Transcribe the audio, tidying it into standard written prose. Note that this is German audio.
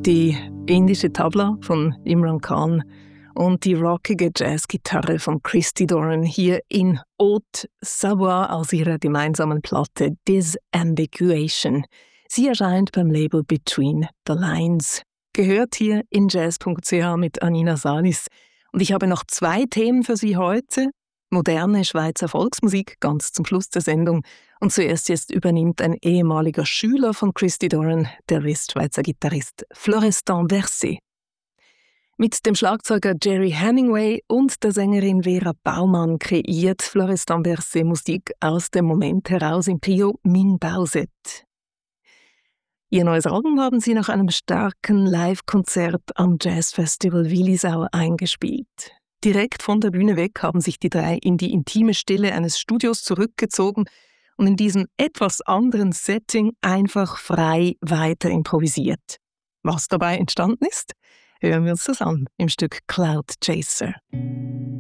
die indische Tabla von Imran Khan und die rockige Jazzgitarre von Christy Doran hier in Haute Savoie aus ihrer gemeinsamen Platte Disambiguation. Sie erscheint beim Label Between the Lines. Gehört hier in jazz.ch mit Anina Salis. Und ich habe noch 2 Themen für Sie heute. Moderne Schweizer Volksmusik, ganz zum Schluss der Sendung. Und zuerst jetzt übernimmt ein ehemaliger Schüler von Christy Doran, der Westschweizer Gitarrist Florestan Berset. Mit dem Schlagzeuger Jerry Hemingway und der Sängerin Vera Baumann kreiert Florestan Berset Musik aus dem Moment heraus im Trio Min Bauset. Ihr neues Album haben sie nach einem starken Live-Konzert am Jazzfestival Willisau eingespielt. Direkt von der Bühne weg haben sich die 3 in die intime Stille eines Studios zurückgezogen und in diesem etwas anderen Setting einfach frei weiter improvisiert. Was dabei entstanden ist, hören wir uns das an im Stück Cloud Chaser.